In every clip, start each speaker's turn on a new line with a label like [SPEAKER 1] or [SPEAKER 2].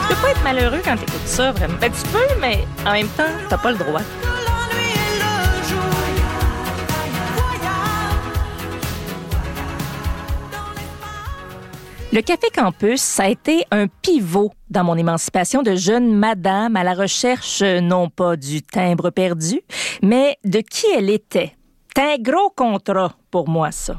[SPEAKER 1] Tu peux pas être malheureux quand t'écoutes ça, vraiment. Ben, tu peux, mais en même temps, t'as pas le droit. Le Café Campus, ça a été un pivot dans mon émancipation de jeune madame à la recherche, non pas du timbre perdu, mais de qui elle était. C'est un gros contrat pour moi, ça.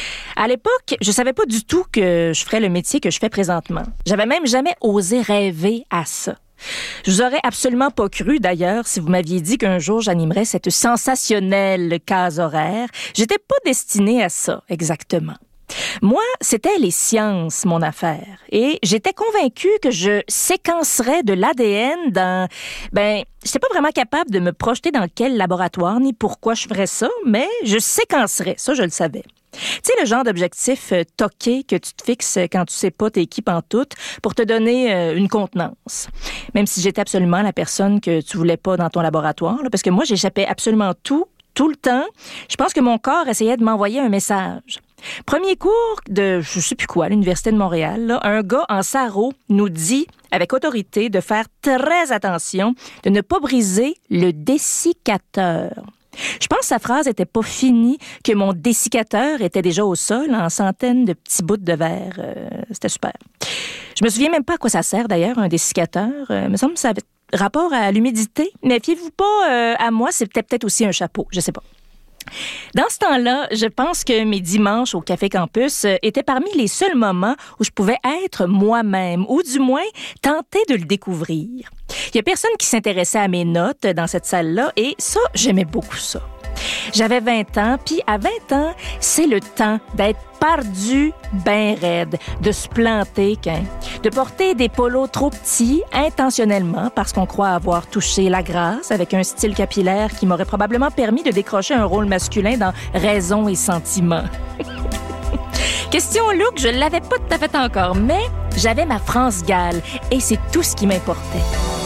[SPEAKER 1] À l'époque, je savais pas du tout que je ferais le métier que je fais présentement. J'avais même jamais osé rêver à ça. Je vous aurais absolument pas cru, d'ailleurs, si vous m'aviez dit qu'un jour j'animerais cette sensationnelle case horaire. J'étais pas destinée à ça, exactement. Moi, c'était les sciences, mon affaire. Et j'étais convaincue que je séquencerais de l'ADN dans... j'étais pas vraiment capable de me projeter dans quel laboratoire ni pourquoi je ferais ça, mais je séquencerais, ça je le savais. Tu sais, le genre d'objectif toqué que tu te fixes quand tu sais pas t'es qui pantoute pour te donner une contenance. Même si j'étais absolument la personne que tu voulais pas dans ton laboratoire, là, parce que moi, j'échappais absolument tout le temps. Je pense que mon corps essayait de m'envoyer un message. Premier cours de, je sais plus quoi, à l'Université de Montréal, là, un gars en sarrau nous dit, avec autorité, de faire très attention, de ne pas briser le dessiccateur. Je pense que sa phrase était pas finie, que mon dessiccateur était déjà au sol en centaines de petits bouts de verre. C'était super. Je me souviens même pas à quoi ça sert, d'ailleurs, un dessiccateur. Il me semble que ça avait rapport à l'humidité. Mais fiez-vous pas à moi, c'était peut-être aussi un chapeau, je sais pas. Dans ce temps-là, je pense que mes dimanches au Café Campus étaient parmi les seuls moments où je pouvais être moi-même, ou du moins tenter de le découvrir. Il y a personne qui s'intéressait à mes notes dans cette salle-là, et ça, j'aimais beaucoup ça. J'avais 20 ans, puis à 20 ans, c'est le temps d'être pardu ben raide, de se planter, de porter des polos trop petits intentionnellement parce qu'on croit avoir touché la grâce avec un style capillaire qui m'aurait probablement permis de décrocher un rôle masculin dans Raison et Sentiment. Question look, je l'avais pas tout à fait encore, mais j'avais ma France Gall et c'est tout ce qui m'importait.